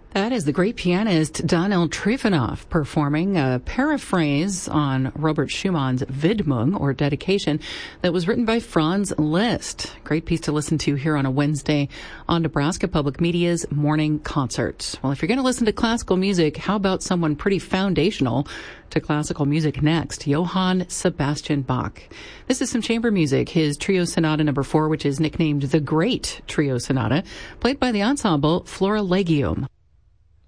That is the great pianist Daniel Trifonov performing a paraphrase on Robert Schumann's Widmung, or dedication, that was written by Franz Liszt. Great piece to listen to here on a Wednesday on Nebraska Public Media's Morning Concert. Well, if you're going to listen to classical music, how about someone pretty foundational to classical music next? Johann Sebastian Bach. This is some chamber music, his Trio Sonata No. 4, which is nicknamed the Great Trio Sonata, played by the ensemble Florilegium.